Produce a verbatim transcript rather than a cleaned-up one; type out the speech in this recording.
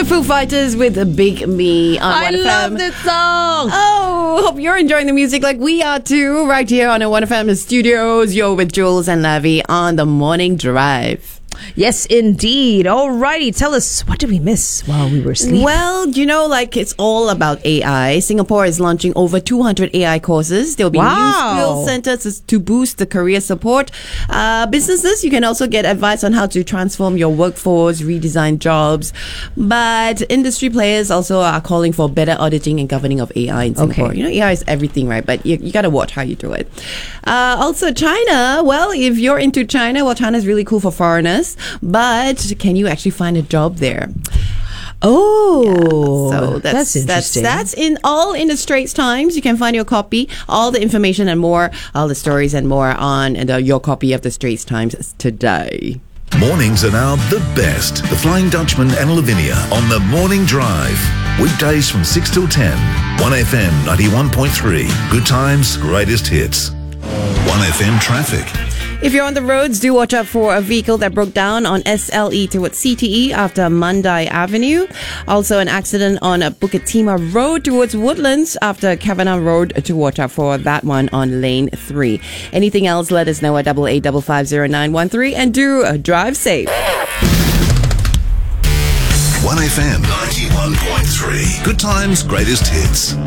Foo Fighters with Big Me on I one F M. love this song. Oh, hope you're enjoying the music like we are too, right here on the one F M studios. You're with Jules and Lavi on the Morning Drive. Yes, indeed. Alrighty, tell us, what did we miss while we were sleeping? Well, you know, like it's all about A I. Singapore is launching over two hundred A I courses. There'll be Wow. new skill centers to boost the career support. Uh, businesses, you can also get advice on how to transform your workforce, redesign jobs. But industry players also are calling for better auditing and governing of A I in Singapore. Okay. You know, A I is everything, right? But you, you got to watch how you do it. Uh, also, China. Well, if you're into China, well, China is really cool for foreigners. But can you actually find a job there? Oh, Yeah, so that's, that's interesting. That's, that's in all in the Straits Times. You can find your copy, all the information and more, all the stories and more on the, your copy of the Straits Times today. Mornings are now the best. The Flying Dutchman and Lavinia on the Morning Drive. Weekdays from six till ten. one F M ninety-one point three. Good times, greatest hits. one F M traffic. If you're on the roads, do watch out for a vehicle that broke down on S L E towards C T E after Mandai Avenue. Also, an accident on Bukit Timah Road towards Woodlands after Kavanagh Road, to watch out for that one on lane three. Anything else, let us know at double eight double five zero nine one three and do uh, drive safe. one F M ninety-one point three. Good times, greatest hits.